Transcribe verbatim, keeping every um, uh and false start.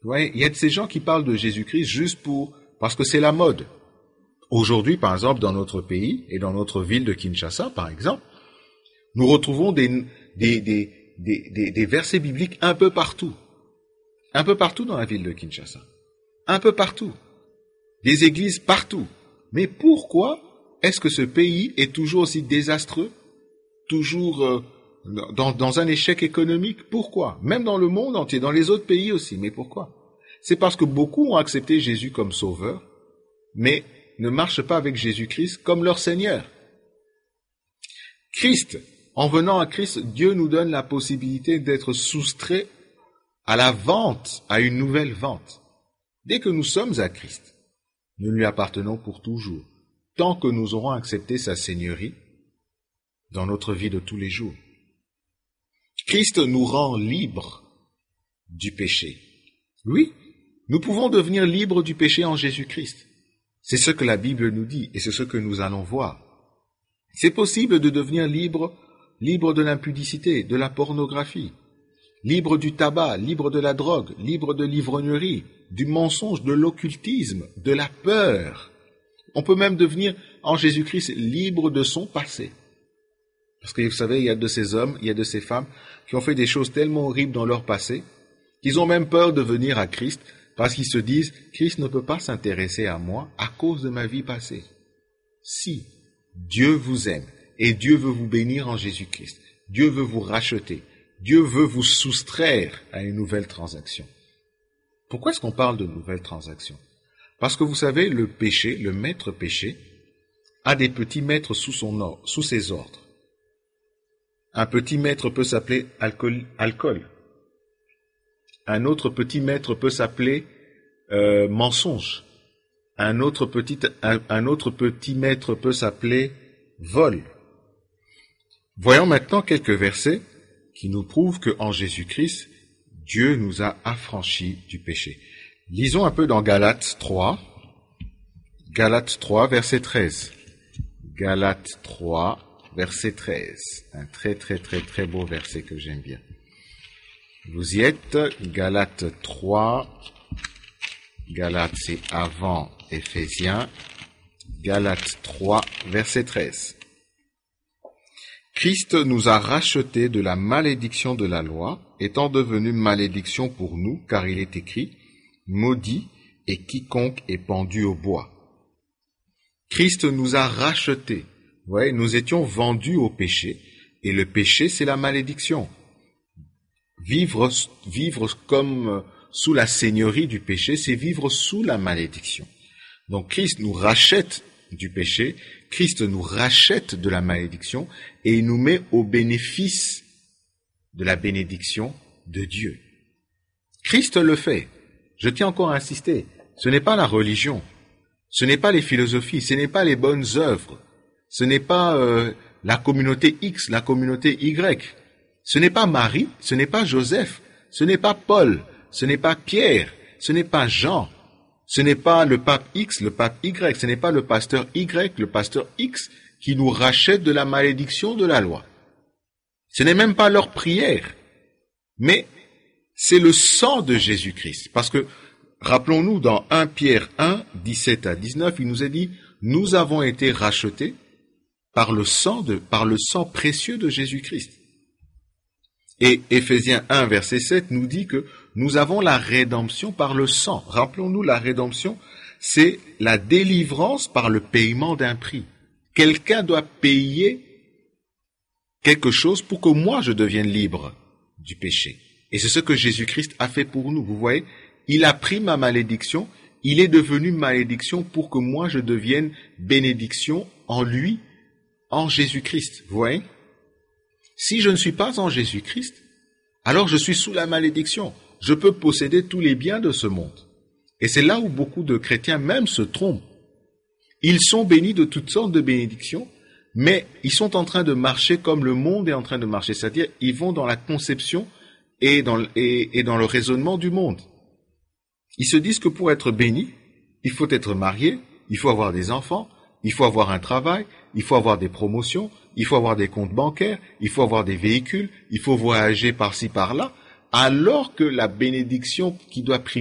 Vous voyez, il y a de ces gens qui parlent de Jésus-Christ juste pour, parce que c'est la mode. Aujourd'hui, par exemple, dans notre pays et dans notre ville de Kinshasa, par exemple, nous retrouvons des, des, des, des, des, des versets bibliques un peu partout. Un peu partout dans la ville de Kinshasa. Un peu partout. Des églises partout. Mais pourquoi est-ce que ce pays est toujours aussi désastreux? Toujours euh, dans, dans un échec économique? Pourquoi? Même dans le monde entier, dans les autres pays aussi. Mais pourquoi? C'est parce que beaucoup ont accepté Jésus comme sauveur, mais ne marchent pas avec Jésus-Christ comme leur Seigneur. Christ, en venant à Christ, Dieu nous donne la possibilité d'être soustrait à la vente, à une nouvelle vente. Dès que nous sommes à Christ, nous lui appartenons pour toujours, tant que nous aurons accepté sa seigneurie dans notre vie de tous les jours. Christ nous rend libres du péché. Oui, nous pouvons devenir libres du péché en Jésus-Christ. C'est ce que la Bible nous dit et c'est ce que nous allons voir. C'est possible de devenir libre, libre de l'impudicité, de la pornographie, libre du tabac, libre de la drogue, libre de l'ivrognerie, du mensonge, de l'occultisme, de la peur. On peut même devenir en Jésus-Christ libre de son passé. Parce que vous savez, il y a de ces hommes, il y a de ces femmes qui ont fait des choses tellement horribles dans leur passé qu'ils ont même peur de venir à Christ parce qu'ils se disent « Christ ne peut pas s'intéresser à moi à cause de ma vie passée. » Si Dieu vous aime et Dieu veut vous bénir en Jésus-Christ, Dieu veut vous racheter, Dieu veut vous soustraire à une nouvelle transaction. Pourquoi est-ce qu'on parle de nouvelle transaction? Parce que vous savez, le péché, le maître péché, a des petits maîtres sous, son ordre, sous ses ordres. Un petit maître peut s'appeler alcool, alcool. Un autre petit maître peut s'appeler euh, mensonge. Un autre petit, un, un autre petit maître peut s'appeler vol. Voyons maintenant quelques versets qui nous prouvent qu'en Jésus-Christ, Dieu nous a affranchis du péché. Lisons un peu dans Galates trois. Galates trois, verset treize. Galates trois, verset treize. Un très très très très beau verset que j'aime bien. Vous y êtes, Galates trois. Galates, c'est avant Éphésiens. Galates trois, verset treize. Christ nous a rachetés de la malédiction de la loi, étant devenu malédiction pour nous, car il est écrit, maudit est quiconque est pendu au bois. Christ nous a rachetés. Vous voyez, nous étions vendus au péché, et le péché, c'est la malédiction. Vivre, vivre comme sous la seigneurie du péché, c'est vivre sous la malédiction. Donc Christ nous rachète du péché, Christ nous rachète de la malédiction, et il nous met au bénéfice de la bénédiction de Dieu. Christ le fait. Je tiens encore à insister, ce n'est pas la religion, ce n'est pas les philosophies, ce n'est pas les bonnes œuvres, ce n'est pas euh, la communauté X, la communauté Y, ce n'est pas Marie, ce n'est pas Joseph, ce n'est pas Paul, ce n'est pas Pierre, ce n'est pas Jean, ce n'est pas le pape X, le pape Y, ce n'est pas le pasteur Y, le pasteur X qui nous rachète de la malédiction de la loi. Ce n'est même pas leur prière, mais c'est le sang de Jésus-Christ. Parce que, rappelons-nous, dans premier Pierre un, dix-sept à dix-neuf, il nous est dit, nous avons été rachetés par le sang de, par le sang précieux de Jésus-Christ. Et Éphésiens un, verset sept nous dit que nous avons la rédemption par le sang. Rappelons-nous, la rédemption, c'est la délivrance par le paiement d'un prix. Quelqu'un doit payer quelque chose pour que moi je devienne libre du péché. Et c'est ce que Jésus-Christ a fait pour nous. Vous voyez, il a pris ma malédiction, il est devenu malédiction pour que moi je devienne bénédiction en lui, en Jésus-Christ. Vous voyez? Si je ne suis pas en Jésus-Christ, alors je suis sous la malédiction. Je peux posséder tous les biens de ce monde. Et c'est là où beaucoup de chrétiens même se trompent. Ils sont bénis de toutes sortes de bénédictions, mais ils sont en train de marcher comme le monde est en train de marcher. C'est-à-dire, ils vont dans la conception et dans, et, et dans le raisonnement du monde. Ils se disent que pour être béni, il faut être marié, il faut avoir des enfants, il faut avoir un travail, il faut avoir des promotions, il faut avoir des comptes bancaires, il faut avoir des véhicules, il faut voyager par-ci par-là, alors que la bénédiction qui doit primer